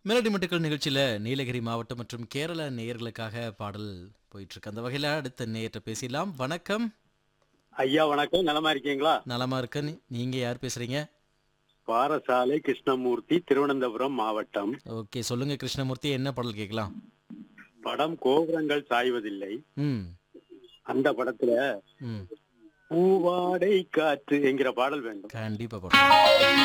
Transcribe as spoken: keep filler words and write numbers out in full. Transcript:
Melody மட்டுக்கள் நிகழ்ச்சியில நீலகிரி மாவட்டம் மற்றும் கேரள நேயர்களுக்காக பாடல் போயிட்டு இருக்கு. அந்த வகையில அடுத்த நேயர்கிட்ட பேசிடலாம். வணக்கம். ஐயா வணக்கம். நலமா இருக்கீங்களா? நலமா இருக்கேன். நீங்க யார் பேசுறீங்க? பாரசாலை கிருஷ்ணமூர்த்தி, திருவனந்தபுரம் மாவட்டம். ஓகே, சொல்லுங்க கிருஷ்ணமூர்த்தி, என்ன பாடல் கேட்கலாம்? படம் கோபுரங்கள் சாய்வதில்லை. ம். அந்த படத்துல ம். பூவாடை காற்று என்கிற பாடல் வேண்டும். கண்டிப்பா பாடல்.